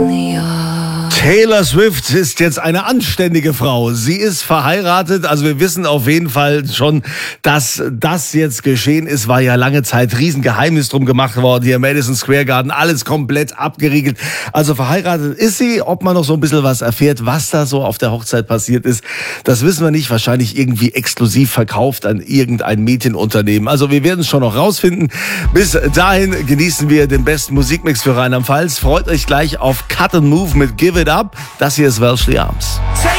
Taylor Swift ist jetzt eine anständige Frau. Sie ist verheiratet. Also wir wissen auf jeden Fall schon, dass das jetzt geschehen ist. War ja lange Zeit Riesengeheimnis drum gemacht worden. Hier im Madison Square Garden, alles komplett abgeriegelt. Also verheiratet ist sie. Ob man noch so ein bisschen was erfährt, was da so auf der Hochzeit passiert ist, das wissen wir nicht. Wahrscheinlich irgendwie exklusiv verkauft an irgendein Medienunternehmen. Also wir werden es schon noch rausfinden. Bis dahin genießen wir den besten Musikmix für Rheinland-Pfalz. Freut euch gleich auf Cut and Move mit Give It Up. Das hier ist Welshly Arms.